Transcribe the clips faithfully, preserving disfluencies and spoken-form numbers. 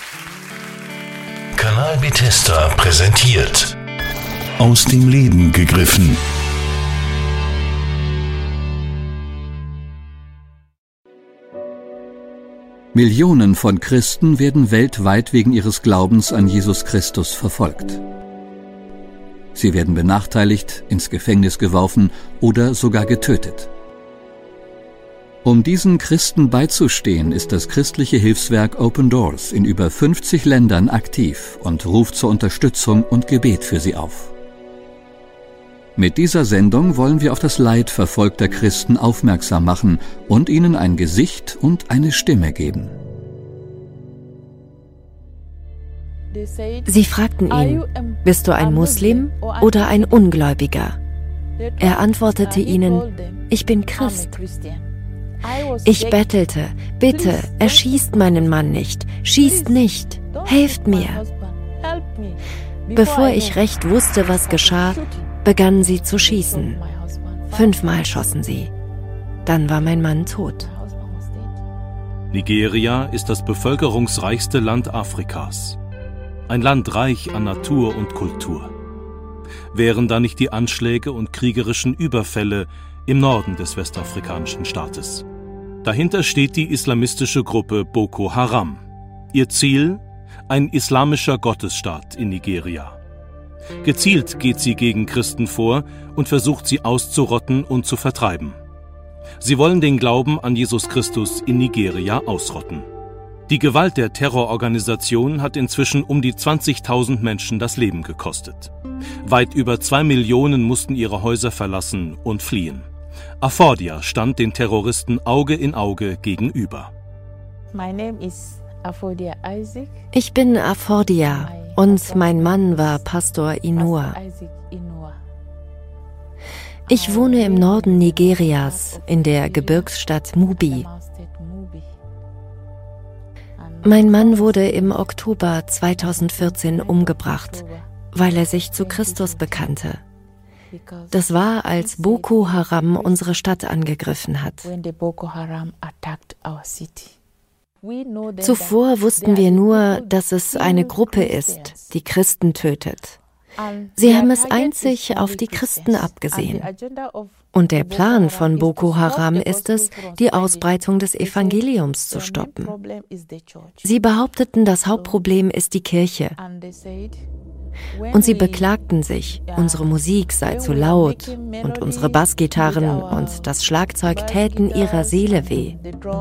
Kanal Bethesda präsentiert Aus dem Leben gegriffen. Millionen von Christen werden weltweit wegen ihres Glaubens an Jesus Christus verfolgt. Sie werden benachteiligt, ins Gefängnis geworfen oder sogar getötet. Um diesen Christen beizustehen, ist das christliche Hilfswerk Open Doors in über fünfzig Ländern aktiv und ruft zur Unterstützung und Gebet für sie auf. Mit dieser Sendung wollen wir auf das Leid verfolgter Christen aufmerksam machen und ihnen ein Gesicht und eine Stimme geben. Sie fragten ihn, bist du ein Muslim oder ein Ungläubiger? Er antwortete ihnen, ich bin Christ. Ich bettelte, bitte, erschießt meinen Mann nicht, schießt nicht, helft mir. Bevor ich recht wusste, was geschah, begannen sie zu schießen. Fünfmal schossen sie. Dann war mein Mann tot. Nigeria ist das bevölkerungsreichste Land Afrikas. Ein Land reich an Natur und Kultur. Wären da nicht die Anschläge und kriegerischen Überfälle im Norden des westafrikanischen Staates? Dahinter steht die islamistische Gruppe Boko Haram. Ihr Ziel? Ein islamischer Gottesstaat in Nigeria. Gezielt geht sie gegen Christen vor und versucht sie auszurotten und zu vertreiben. Sie wollen den Glauben an Jesus Christus in Nigeria ausrotten. Die Gewalt der Terrororganisation hat inzwischen um die zwanzigtausend Menschen das Leben gekostet. Weit über zwei Millionen mussten ihre Häuser verlassen und fliehen. Affordia stand den Terroristen Auge in Auge gegenüber. Ich bin Affordia und mein Mann war Pastor Inua. Ich wohne im Norden Nigerias, in der Gebirgsstadt Mubi. Mein Mann wurde im Oktober zweitausendvierzehn umgebracht, weil er sich zu Christus bekannte. Das war, als Boko Haram unsere Stadt angegriffen hat. Zuvor wussten wir nur, dass es eine Gruppe ist, die Christen tötet. Sie haben es einzig auf die Christen abgesehen. Und der Plan von Boko Haram ist es, die Ausbreitung des Evangeliums zu stoppen. Sie behaupteten, das Hauptproblem ist die Kirche. Und sie beklagten sich, unsere Musik sei zu laut und unsere Bassgitarren und das Schlagzeug täten ihrer Seele weh.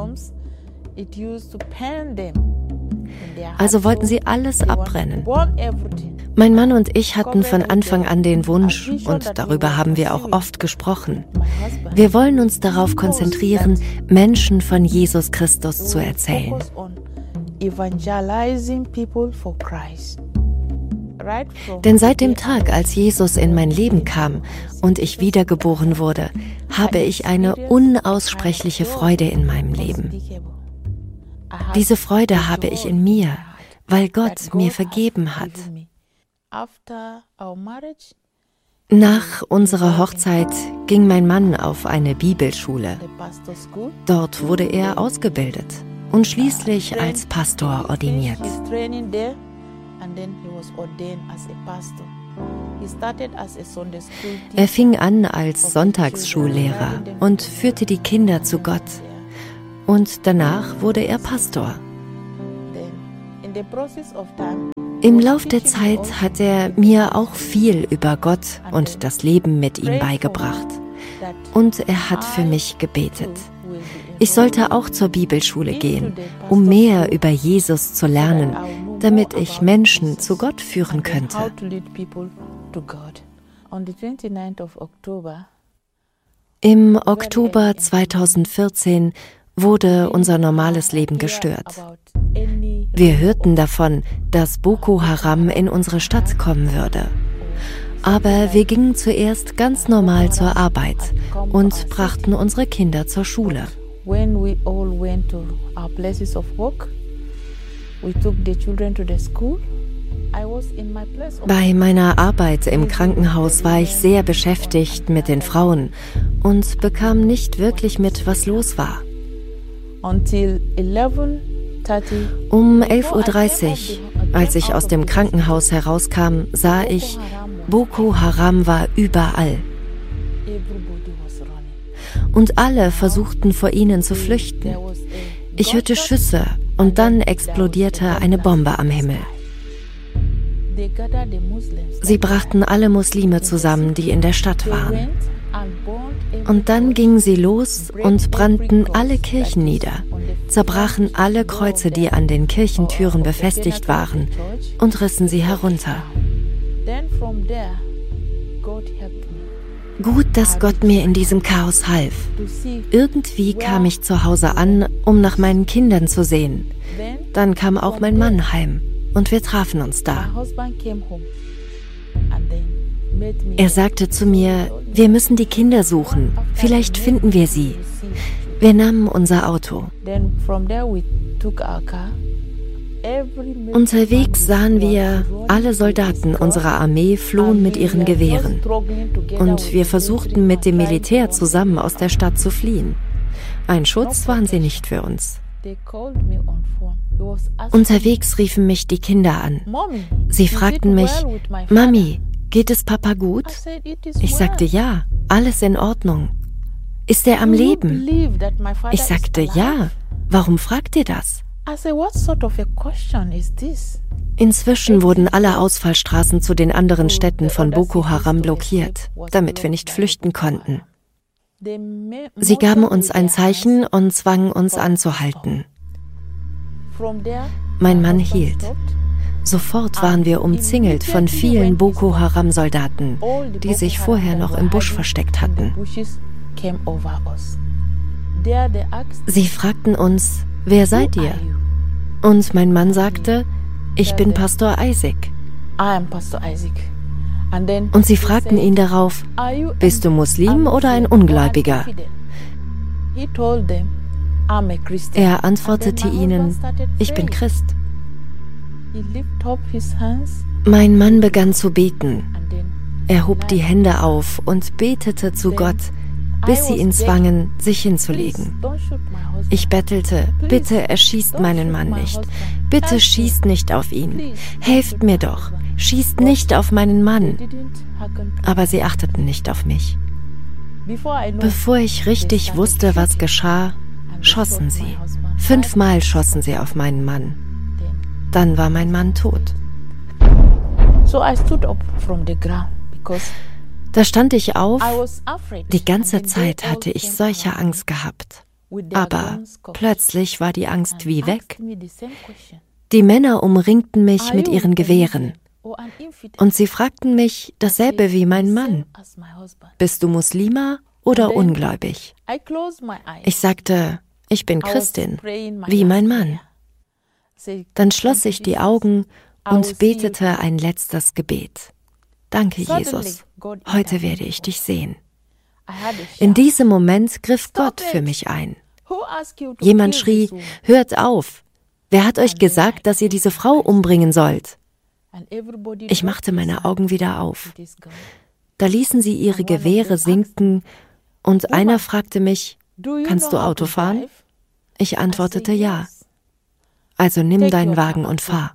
Also wollten sie alles abbrennen. Mein Mann und ich hatten von Anfang an den Wunsch, und darüber haben wir auch oft gesprochen, wir wollen uns darauf konzentrieren, Menschen von Jesus Christus zu erzählen. Denn seit dem Tag, als Jesus in mein Leben kam und ich wiedergeboren wurde, habe ich eine unaussprechliche Freude in meinem Leben. Diese Freude habe ich in mir, weil Gott mir vergeben hat. Nach unserer Hochzeit ging mein Mann auf eine Bibelschule. Dort wurde er ausgebildet und schließlich als Pastor ordiniert. Er fing an als Sonntagsschullehrer und führte die Kinder zu Gott. Und danach wurde er Pastor. Im Lauf der Zeit hat er mir auch viel über Gott und das Leben mit ihm beigebracht. Und er hat für mich gebetet. Ich sollte auch zur Bibelschule gehen, um mehr über Jesus zu lernen, damit ich Menschen zu Gott führen könnte. Im Oktober zweitausendvierzehn wurde unser normales Leben gestört. Wir hörten davon, dass Boko Haram in unsere Stadt kommen würde. Aber wir gingen zuerst ganz normal zur Arbeit und brachten unsere Kinder zur Schule. Bei meiner Arbeit im Krankenhaus war ich sehr beschäftigt mit den Frauen und bekam nicht wirklich mit, was los war. Um elf Uhr dreißig, als ich aus dem Krankenhaus herauskam, sah ich, Boko Haram war überall. Und alle versuchten vor ihnen zu flüchten. Ich hörte Schüsse und dann explodierte eine Bombe am Himmel. Sie brachten alle Muslime zusammen, die in der Stadt waren. Und dann gingen sie los und brannten alle Kirchen nieder, zerbrachen alle Kreuze, die an den Kirchentüren befestigt waren, und rissen sie herunter. Gut, dass Gott mir in diesem Chaos half. Irgendwie kam ich zu Hause an, um nach meinen Kindern zu sehen. Dann kam auch mein Mann heim und wir trafen uns da. Er sagte zu mir, wir müssen die Kinder suchen, vielleicht finden wir sie. Wir nahmen unser Auto. Unterwegs sahen wir, alle Soldaten unserer Armee flohen mit ihren Gewehren. Und wir versuchten mit dem Militär zusammen aus der Stadt zu fliehen. Ein Schutz waren sie nicht für uns. Unterwegs riefen mich die Kinder an. Sie fragten mich, Mami, geht es Papa gut? Ich sagte ja, alles in Ordnung. Ist er am Leben? Ich sagte ja. Warum fragt ihr das? Inzwischen wurden alle Ausfallstraßen zu den anderen Städten von Boko Haram blockiert, damit wir nicht flüchten konnten. Sie gaben uns ein Zeichen und zwangen uns anzuhalten. Mein Mann hielt. Sofort waren wir umzingelt von vielen Boko Haram-Soldaten, die sich vorher noch im Busch versteckt hatten. Sie fragten uns, wer seid ihr? Und mein Mann sagte, ich bin Pastor Isaac. Und sie fragten ihn darauf, bist du Muslim oder ein Ungläubiger? Er antwortete ihnen, ich bin Christ. Mein Mann begann zu beten. Er hob die Hände auf und betete zu Gott, bis sie ihn zwangen, sich hinzulegen. Ich bettelte, bitte erschießt meinen Mann nicht. Bitte schießt nicht auf ihn. Helft mir doch. Schießt nicht auf meinen Mann. Aber sie achteten nicht auf mich. Bevor ich richtig wusste, was geschah, schossen sie. Fünfmal schossen sie auf meinen Mann. Dann war mein Mann tot. Da stand ich auf. Die ganze Zeit hatte ich solche Angst gehabt. Aber plötzlich war die Angst wie weg. Die Männer umringten mich mit ihren Gewehren. Und sie fragten mich dasselbe wie mein Mann. Bist du Muslima oder ungläubig? Ich sagte, ich bin Christin, wie mein Mann. Dann schloss ich die Augen und betete ein letztes Gebet. Danke, Jesus. Heute werde ich dich sehen. In diesem Moment griff Gott für mich ein. Jemand schrie, hört auf. Wer hat euch gesagt, dass ihr diese Frau umbringen sollt? Ich machte meine Augen wieder auf. Da ließen sie ihre Gewehre sinken und einer fragte mich, kannst du Auto fahren? Ich antwortete ja. Also nimm deinen Wagen und fahr.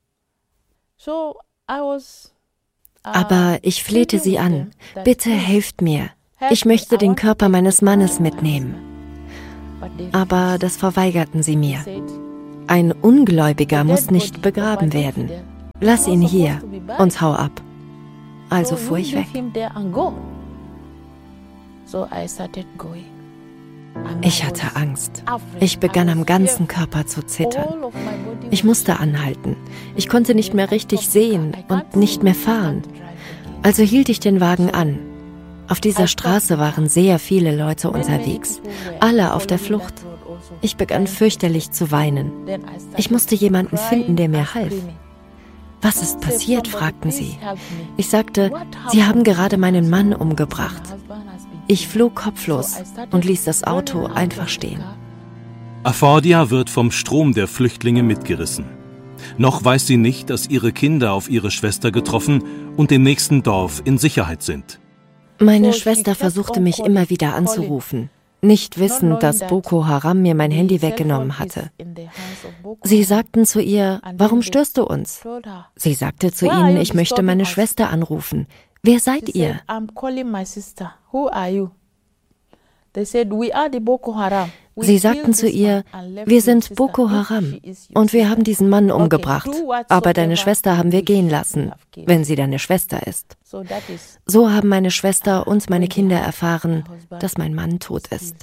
Aber ich flehte sie an, bitte helft mir. Ich möchte den Körper meines Mannes mitnehmen. Aber das verweigerten sie mir. Ein Ungläubiger muss nicht begraben werden. Lass ihn hier und hau ab. Also fuhr ich weg. Ich hatte Angst. Ich begann am ganzen Körper zu zittern. Ich musste anhalten. Ich konnte nicht mehr richtig sehen und nicht mehr fahren. Also hielt ich den Wagen an. Auf dieser Straße waren sehr viele Leute unterwegs, alle auf der Flucht. Ich begann fürchterlich zu weinen. Ich musste jemanden finden, der mir half. Was ist passiert? Fragten sie. Ich sagte, sie haben gerade meinen Mann umgebracht. Ich flog kopflos und ließ das Auto einfach stehen. Afordia wird vom Strom der Flüchtlinge mitgerissen. Noch weiß sie nicht, dass ihre Kinder auf ihre Schwester getroffen und im nächsten Dorf in Sicherheit sind. Meine Schwester versuchte mich immer wieder anzurufen. nicht wissend, dass Boko Haram mir mein Handy weggenommen hatte. Sie sagten zu ihr, warum störst du uns? Sie sagte zu ihnen, ich möchte meine Schwester anrufen. Wer seid ihr? Sie sagten zu ihr, wir sind Boko Haram und wir haben diesen Mann umgebracht, aber deine Schwester haben wir gehen lassen, wenn sie deine Schwester ist. So haben meine Schwester und meine Kinder erfahren, dass mein Mann tot ist.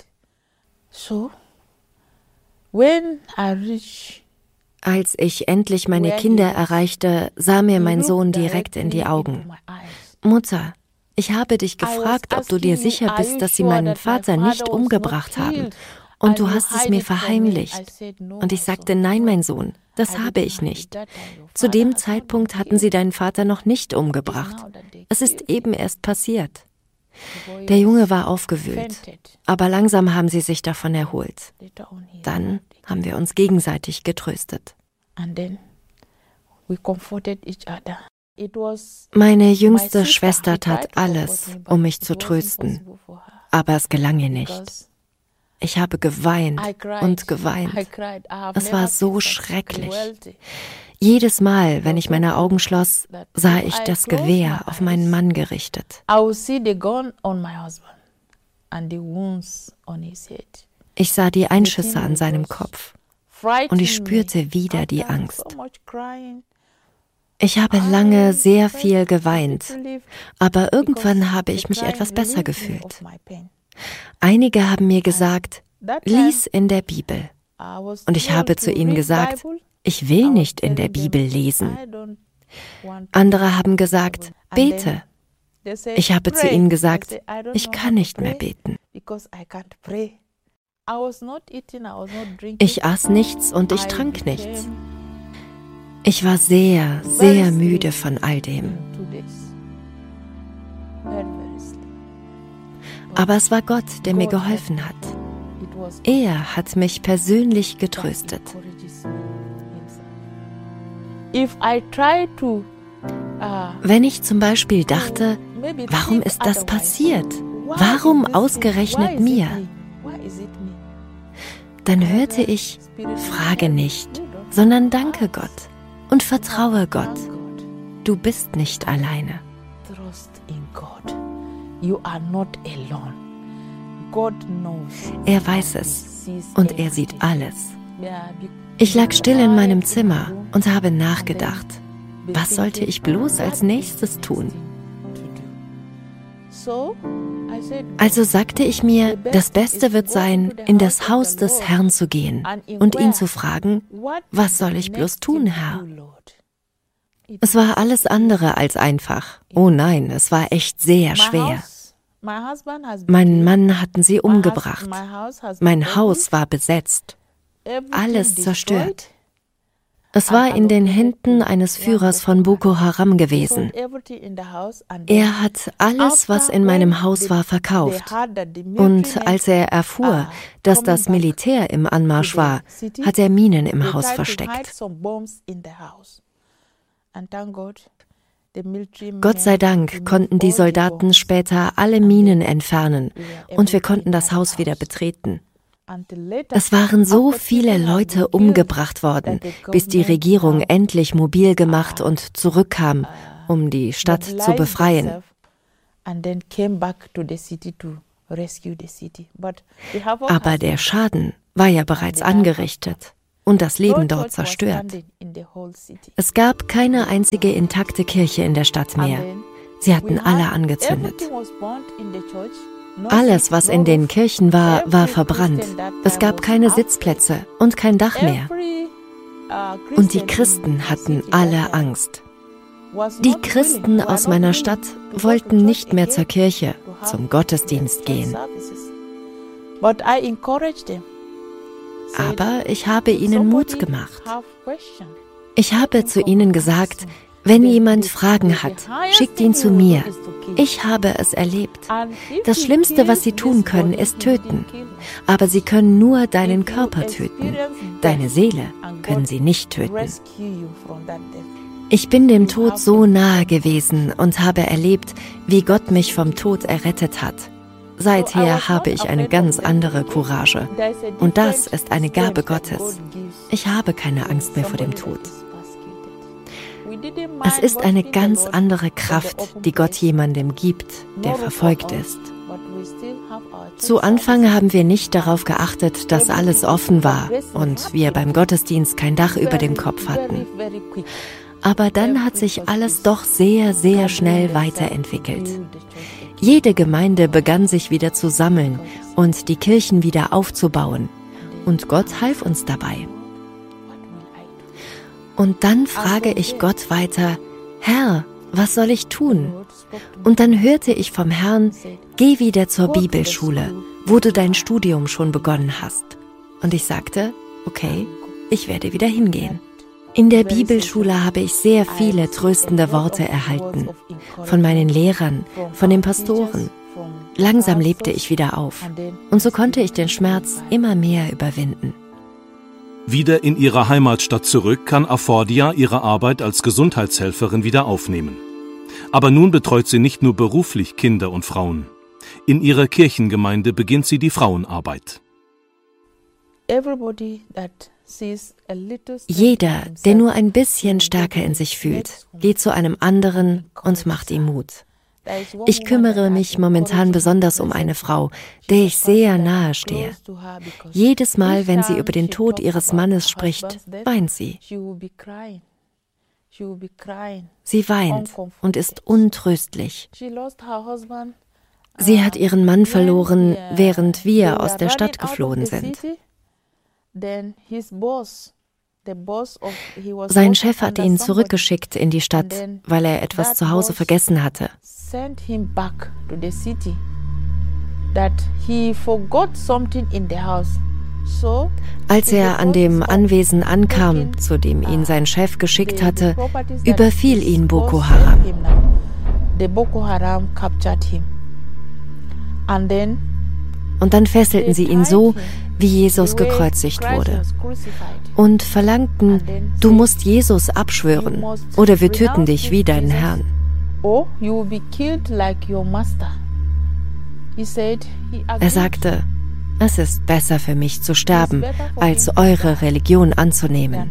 Als ich endlich meine Kinder erreichte, sah mir mein Sohn direkt in die Augen. Mutter, ich habe dich gefragt, ob du dir sicher bist, dass sie meinen Vater nicht umgebracht haben. Und du hast es mir verheimlicht. Und ich sagte, nein, mein Sohn, das habe ich nicht. Zu dem Zeitpunkt hatten sie deinen Vater noch nicht umgebracht. Es ist eben erst passiert. Der Junge war aufgewühlt, aber langsam haben sie sich davon erholt. Dann haben wir uns gegenseitig getröstet. Meine jüngste Schwester tat alles, um mich zu trösten, aber es gelang ihr nicht. Ich habe geweint und geweint. Es war so schrecklich. Jedes Mal, wenn ich meine Augen schloss, sah ich das Gewehr auf meinen Mann gerichtet. Ich sah die Einschüsse an seinem Kopf und ich spürte wieder die Angst. Ich habe lange sehr viel geweint, aber irgendwann habe ich mich etwas besser gefühlt. Einige haben mir gesagt, lies in der Bibel. Und ich habe zu ihnen gesagt, ich will nicht in der Bibel lesen. Andere haben gesagt, bete. Ich habe zu ihnen gesagt, ich kann nicht mehr beten. Ich aß nichts und ich trank nichts. Ich war sehr, sehr müde von all dem. Aber es war Gott, der mir geholfen hat. Er hat mich persönlich getröstet. Wenn ich zum Beispiel dachte, warum ist das passiert? Warum ausgerechnet mir? Dann hörte ich, frage nicht, sondern danke Gott und vertraue Gott. Du bist nicht alleine. Er weiß es und er sieht alles. Ich lag still in meinem Zimmer und habe nachgedacht, was sollte ich bloß als nächstes tun? Also sagte ich mir, das Beste wird sein, in das Haus des Herrn zu gehen und ihn zu fragen, was soll ich bloß tun, Herr? Es war alles andere als einfach. Oh nein, es war echt sehr schwer. Meinen Mann hatten sie umgebracht. Mein Haus war besetzt. Alles zerstört. Es war in den Händen eines Führers von Boko Haram gewesen. Er hat alles, was in meinem Haus war, verkauft. Und als er erfuhr, dass das Militär im Anmarsch war, hat er Minen im Haus versteckt. Gott sei Dank konnten die Soldaten später alle Minen entfernen und wir konnten das Haus wieder betreten. Es waren so viele Leute umgebracht worden, bis die Regierung endlich mobil gemacht und zurückkam, um die Stadt zu befreien. Aber der Schaden war ja bereits angerichtet und das Leben dort zerstört. Es gab keine einzige intakte Kirche in der Stadt mehr. Sie hatten alle angezündet. Alles, was in den Kirchen war, war verbrannt. Es gab keine Sitzplätze und kein Dach mehr. Und die Christen hatten alle Angst. Die Christen aus meiner Stadt wollten nicht mehr zur Kirche, zum Gottesdienst gehen. Aber ich habe ihnen Mut gemacht. Ich habe zu ihnen gesagt, wenn jemand Fragen hat, schickt ihn zu mir. Ich habe es erlebt. Das Schlimmste, was sie tun können, ist töten. Aber sie können nur deinen Körper töten. Deine Seele können sie nicht töten. Ich bin dem Tod so nahe gewesen und habe erlebt, wie Gott mich vom Tod errettet hat. Seither habe ich eine ganz andere Courage. Und das ist eine Gabe Gottes. Ich habe keine Angst mehr vor dem Tod. Es ist eine ganz andere Kraft, die Gott jemandem gibt, der verfolgt ist. Zu Anfang haben wir nicht darauf geachtet, dass alles offen war und wir beim Gottesdienst kein Dach über dem Kopf hatten. Aber dann hat sich alles doch sehr, sehr schnell weiterentwickelt. Jede Gemeinde begann sich wieder zu sammeln und die Kirchen wieder aufzubauen. Und Gott half uns dabei. Und dann frage ich Gott weiter, Herr, was soll ich tun? Und dann hörte ich vom Herrn, geh wieder zur Bibelschule, wo du dein Studium schon begonnen hast. Und ich sagte, okay, ich werde wieder hingehen. In der Bibelschule habe ich sehr viele tröstende Worte erhalten. Von meinen Lehrern, von den Pastoren. Langsam lebte ich wieder auf. Und so konnte ich den Schmerz immer mehr überwinden. Wieder in ihrer Heimatstadt zurück kann Afordia ihre Arbeit als Gesundheitshelferin wieder aufnehmen. Aber nun betreut sie nicht nur beruflich Kinder und Frauen. In ihrer Kirchengemeinde beginnt sie die Frauenarbeit. Jeder, der nur ein bisschen stärker in sich fühlt, geht zu einem anderen und macht ihm Mut. Ich kümmere mich momentan besonders um eine Frau, der ich sehr nahe stehe. Jedes Mal, wenn sie über den Tod ihres Mannes spricht, weint sie. Sie weint und ist untröstlich. Sie hat ihren Mann verloren, während wir aus der Stadt geflohen sind. Sein Chef hat ihn zurückgeschickt in die Stadt, weil er etwas zu Hause vergessen hatte. Als er an dem Anwesen ankam, zu dem ihn sein Chef geschickt hatte, überfiel ihn Boko Haram. Und dann fesselten sie ihn so, wie Jesus gekreuzigt wurde, und verlangten, du musst Jesus abschwören, oder wir töten dich wie deinen Herrn. Er sagte, es ist besser für mich zu sterben, als eure Religion anzunehmen.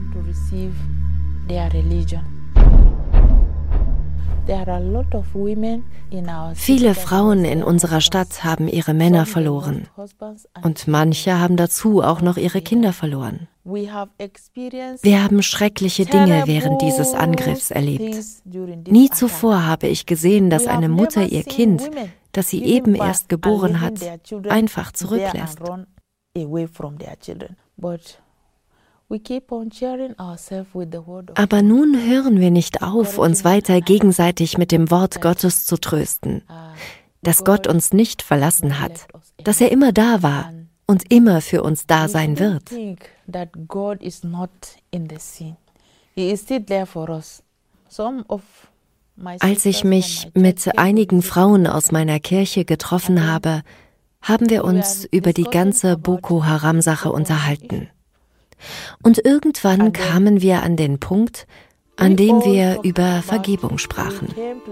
Viele Frauen in unserer Stadt haben ihre Männer verloren und manche haben dazu auch noch ihre Kinder verloren. Wir haben schreckliche Dinge während dieses Angriffs erlebt. Nie zuvor habe ich gesehen, dass eine Mutter ihr Kind, das sie eben erst geboren hat, einfach zurücklässt. Aber nun hören wir nicht auf, uns weiter gegenseitig mit dem Wort Gottes zu trösten, dass Gott uns nicht verlassen hat, dass er immer da war und immer für uns da sein wird. Als ich mich mit einigen Frauen aus meiner Kirche getroffen habe, haben wir uns über die ganze Boko Haram-Sache unterhalten. Und irgendwann kamen wir an den Punkt, an dem wir über Vergebung sprachen.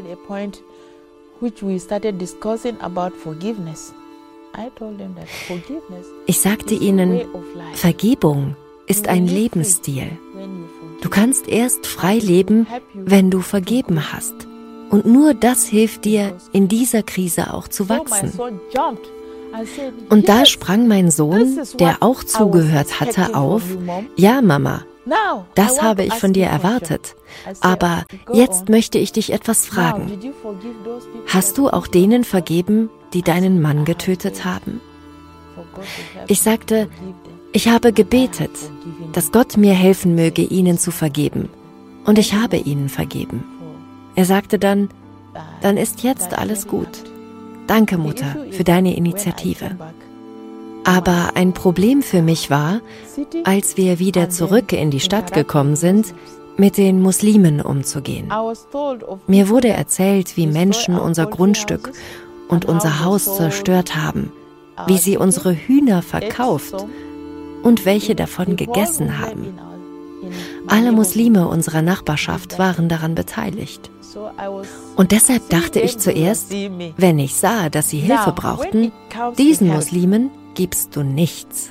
Ich sagte ihnen, Vergebung ist ein Lebensstil. Du kannst erst frei leben, wenn du vergeben hast. Und nur das hilft dir, in dieser Krise auch zu wachsen. Und da sprang mein Sohn, der auch zugehört hatte, auf, ja, Mama, das habe ich von dir erwartet, aber jetzt möchte ich dich etwas fragen. Hast du auch denen vergeben, die deinen Mann getötet haben? Ich sagte, ich habe gebetet, dass Gott mir helfen möge, ihnen zu vergeben, und ich habe ihnen vergeben. Er sagte dann, dann ist jetzt alles gut. Danke, Mutter, für deine Initiative. Aber ein Problem für mich war, als wir wieder zurück in die Stadt gekommen sind, mit den Muslimen umzugehen. Mir wurde erzählt, wie Menschen unser Grundstück und unser Haus zerstört haben, wie sie unsere Hühner verkauft und welche davon gegessen haben. Alle Muslime unserer Nachbarschaft waren daran beteiligt. Und deshalb dachte ich zuerst, wenn ich sah, dass sie Hilfe brauchten, diesen Muslimen gibst du nichts.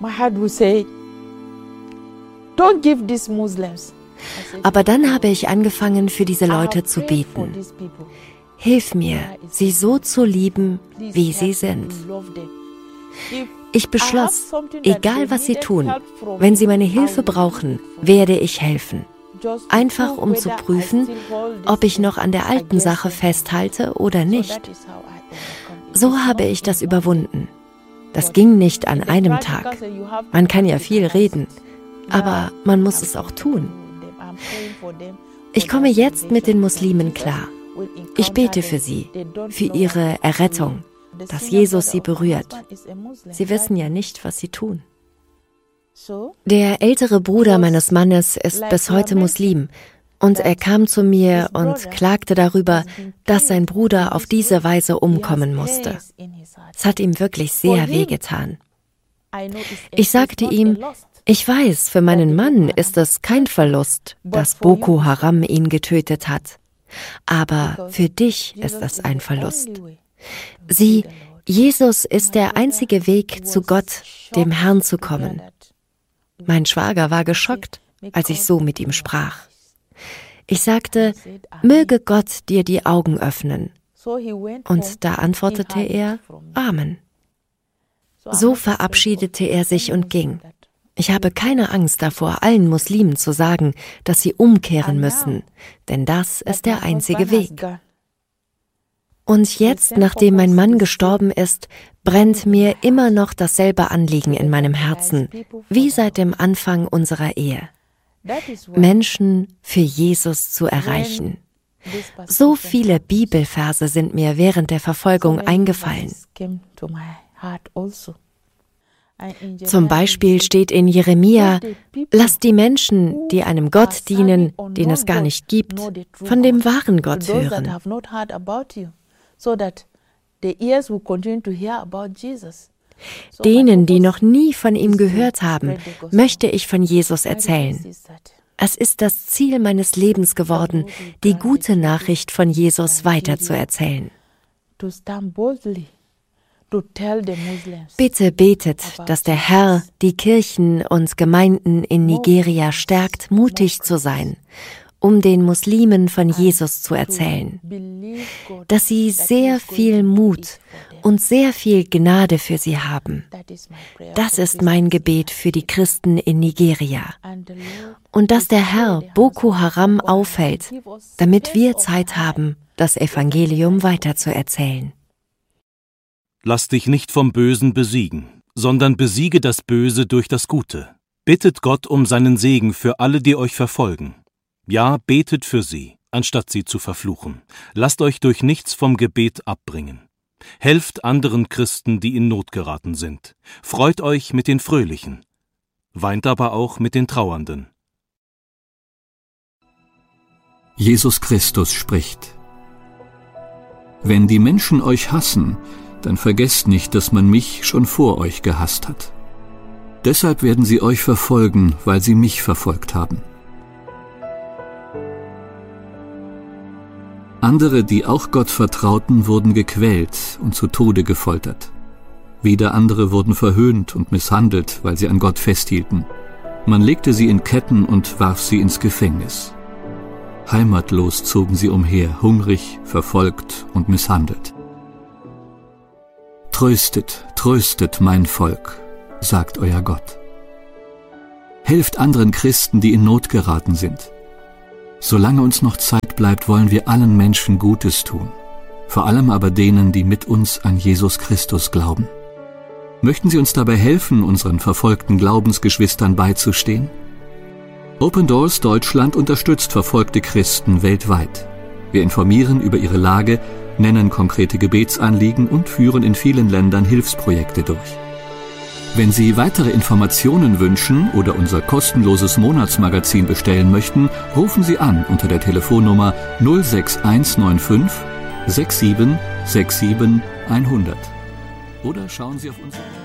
Aber dann habe ich angefangen, für diese Leute zu beten. Hilf mir, sie so zu lieben, wie sie sind. Ich beschloss, egal was sie tun, wenn sie meine Hilfe brauchen, werde ich helfen. Einfach um zu prüfen, ob ich noch an der alten Sache festhalte oder nicht. So habe ich das überwunden. Das ging nicht an einem Tag. Man kann ja viel reden, aber man muss es auch tun. Ich komme jetzt mit den Muslimen klar. Ich bete für sie, für ihre Errettung, dass Jesus sie berührt. Sie wissen ja nicht, was sie tun. Der ältere Bruder meines Mannes ist bis heute Muslim und er kam zu mir und klagte darüber, dass sein Bruder auf diese Weise umkommen musste. Es hat ihm wirklich sehr wehgetan. Ich sagte ihm, ich weiß, für meinen Mann ist es kein Verlust, dass Boko Haram ihn getötet hat. Aber für dich ist es ein Verlust. Sieh, Jesus ist der einzige Weg, zu Gott, dem Herrn, zu kommen. Mein Schwager war geschockt, als ich so mit ihm sprach. Ich sagte, möge Gott dir die Augen öffnen. Und da antwortete er, Amen. So verabschiedete er sich und ging. Ich habe keine Angst davor, allen Muslimen zu sagen, dass sie umkehren müssen, denn das ist der einzige Weg. Und jetzt, nachdem mein Mann gestorben ist, brennt mir immer noch dasselbe Anliegen in meinem Herzen, wie seit dem Anfang unserer Ehe. Menschen für Jesus zu erreichen. So viele Bibelverse sind mir während der Verfolgung eingefallen. Zum Beispiel steht in Jeremia, lasst die Menschen, die einem Gott dienen, den es gar nicht gibt, von dem wahren Gott hören. Denen, die noch nie von ihm gehört haben, möchte ich von Jesus erzählen. Es ist das Ziel meines Lebens geworden, die gute Nachricht von Jesus weiterzuerzählen. Bitte betet, dass der Herr die Kirchen und Gemeinden in Nigeria stärkt, mutig zu sein, um den Muslimen von Jesus zu erzählen, dass sie sehr viel Mut und sehr viel Gnade für sie haben. Das ist mein Gebet für die Christen in Nigeria. Und dass der Herr Boko Haram aufhält, damit wir Zeit haben, das Evangelium weiterzuerzählen. Lass dich nicht vom Bösen besiegen, sondern besiege das Böse durch das Gute. Bittet Gott um seinen Segen für alle, die euch verfolgen. Ja, betet für sie, anstatt sie zu verfluchen. Lasst euch durch nichts vom Gebet abbringen. Helft anderen Christen, die in Not geraten sind. Freut euch mit den Fröhlichen. Weint aber auch mit den Trauernden. Jesus Christus spricht: Wenn die Menschen euch hassen, dann vergesst nicht, dass man mich schon vor euch gehasst hat. Deshalb werden sie euch verfolgen, weil sie mich verfolgt haben. Andere, die auch Gott vertrauten, wurden gequält und zu Tode gefoltert. Wieder andere wurden verhöhnt und misshandelt, weil sie an Gott festhielten. Man legte sie in Ketten und warf sie ins Gefängnis. Heimatlos zogen sie umher, hungrig, verfolgt und misshandelt. Tröstet, tröstet mein Volk, sagt euer Gott. Helft anderen Christen, die in Not geraten sind. Solange uns noch Zeit bleibt, wollen wir allen Menschen Gutes tun, vor allem aber denen, die mit uns an Jesus Christus glauben. Möchten Sie uns dabei helfen, unseren verfolgten Glaubensgeschwistern beizustehen? Open Doors Deutschland unterstützt verfolgte Christen weltweit. Wir informieren über ihre Lage, nennen konkrete Gebetsanliegen und führen in vielen Ländern Hilfsprojekte durch. Wenn Sie weitere Informationen wünschen oder unser kostenloses Monatsmagazin bestellen möchten, rufen Sie an unter der Telefonnummer null sechs eins neun fünf sechs sieben sechs sieben hundert. Oder schauen Sie auf unsere